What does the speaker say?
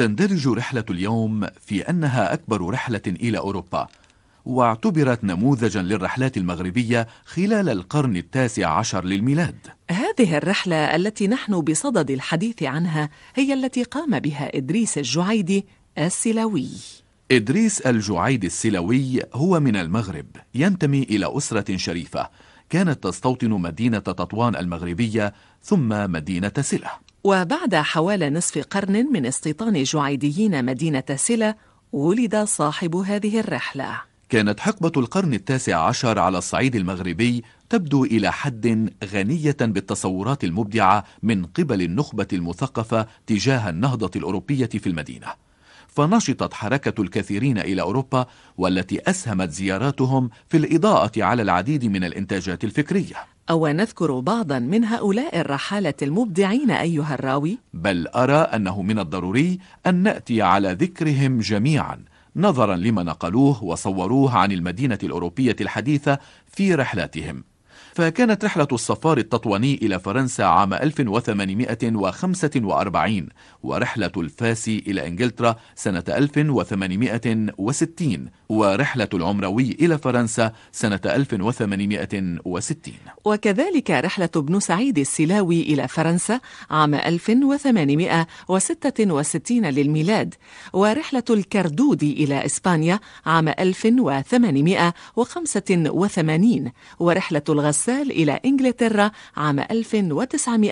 تندرج رحلة اليوم في أنها أكبر رحلة إلى أوروبا، واعتبرت نموذجا للرحلات المغربية خلال القرن التاسع عشر للميلاد. هذه الرحلة التي نحن بصدد الحديث عنها هي التي قام بها إدريس الجعيدي السلوي. إدريس الجعيدي السلوي هو من المغرب، ينتمي إلى أسرة شريفة كانت تستوطن مدينة تطوان المغربية ثم مدينة سلة. وبعد حوالي نصف قرن من استيطان جعيديين مدينة سلة ولد صاحب هذه الرحلة. كانت حقبة القرن التاسع عشر على الصعيد المغربي تبدو إلى حد غنية بالتصورات المبدعة من قبل النخبة المثقفة تجاه النهضة الأوروبية في المدينة، فنشطت حركة الكثيرين إلى أوروبا، والتي أسهمت زياراتهم في الإضاءة على العديد من الإنتاجات الفكرية. أو نذكر بعضا من هؤلاء الرحالة المبدعين أيها الراوي؟ بل أرى أنه من الضروري أن نأتي على ذكرهم جميعا نظرا لما نقلوه وصوروه عن المدينة الأوروبية الحديثة في رحلاتهم. فكانت رحلة الصفار التطواني إلى فرنسا عام 1845، ورحلة الفاسي إلى إنجلترا سنة 1860، ورحلة العمروي إلى فرنسا سنة 1860، وكذلك رحلة ابن سعيد السلاوي إلى فرنسا عام 1866 للميلاد، ورحلة الكردودي إلى إسبانيا عام 1885، ورحلة الغسال إلى إنجلترا عام 1900.